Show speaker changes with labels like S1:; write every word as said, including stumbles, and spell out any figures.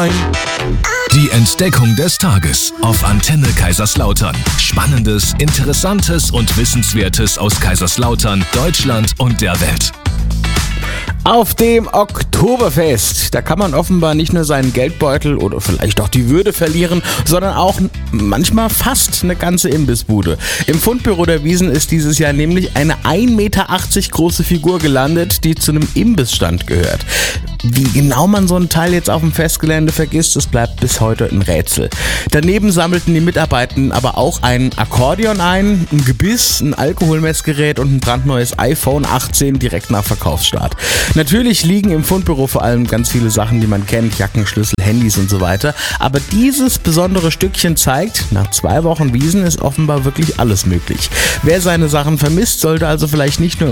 S1: Die Entdeckung des Tages auf Antenne Kaiserslautern. Spannendes, Interessantes und Wissenswertes aus Kaiserslautern, Deutschland und der Welt.
S2: Auf dem Oktoberfest, da kann man offenbar nicht nur seinen Geldbeutel oder vielleicht auch die Würde verlieren, sondern auch manchmal fast eine ganze Imbissbude. Im Fundbüro der Wiesn ist dieses Jahr nämlich eine ein Meter achtzig große Figur gelandet, die zu einem Imbissstand gehört. Wie genau man so ein Teil jetzt auf dem Festgelände vergisst, das bleibt bis heute ein Rätsel. Daneben sammelten die Mitarbeitenden aber auch ein Akkordeon ein, ein Gebiss, ein Alkoholmessgerät und ein brandneues iPhone achtzehn direkt nach Verkaufsstart. Natürlich liegen im Fundbüro vor allem ganz viele Sachen, die man kennt, Jacken, Schlüssel, Handys und so weiter. Aber dieses besondere Stückchen zeigt, nach zwei Wochen Wiesn ist offenbar wirklich alles möglich. Wer seine Sachen vermisst, sollte also vielleicht nicht nur